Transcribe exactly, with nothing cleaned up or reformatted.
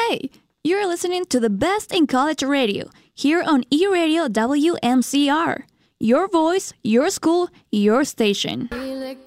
Hey, you're listening to the best in college radio here on eRadio W M C R. Your voice, your school, your station.